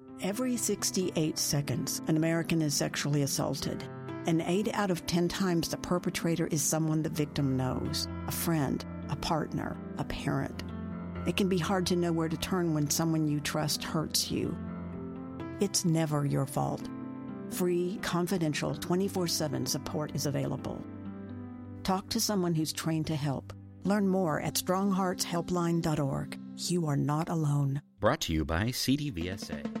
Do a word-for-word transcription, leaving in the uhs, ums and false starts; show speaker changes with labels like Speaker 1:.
Speaker 1: Every sixty-eight seconds, an American is sexually assaulted. And eight out of ten times the perpetrator is someone the victim knows, a friend, a partner, a parent. It can be hard to know where to turn when someone you trust hurts you. It's never your fault. Free, confidential, twenty-four seven support is available. Talk to someone who's trained to help. Learn more at strong hearts helpline dot org. You are not alone.
Speaker 2: Brought to you by C D V S A.